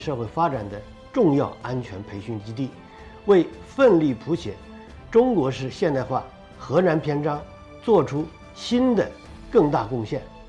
社会发展的重要安全培训基地，为奋力谱写中国式现代化河南篇章做出新的更大贡献。